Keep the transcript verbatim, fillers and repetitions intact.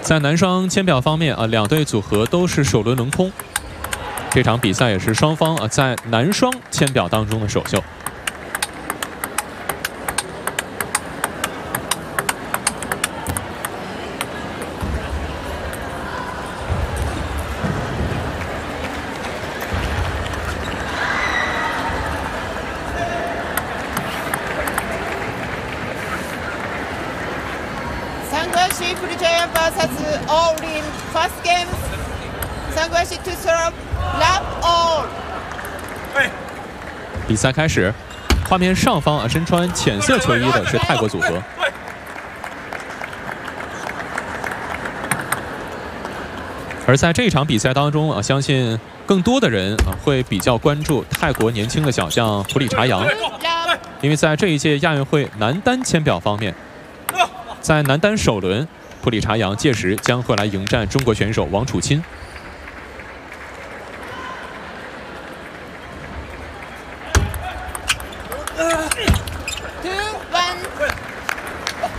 在男双签表方面啊，两队组合都是首轮轮空。这场比赛也是双方啊在男双签表当中的首秀。 상구야시 프리자이언 vs All in first game. 상구야시 to serve love all. 比赛开始，画面上方啊身穿浅色球衣的是泰国组合。而在这场比赛当中啊，相信更多的人啊会比较关注泰国年轻的小将普里查扬，因为在这一届亚运会男单签表方面。 在男单首轮，普里查扬届时将会来迎战中国选手王楚钦。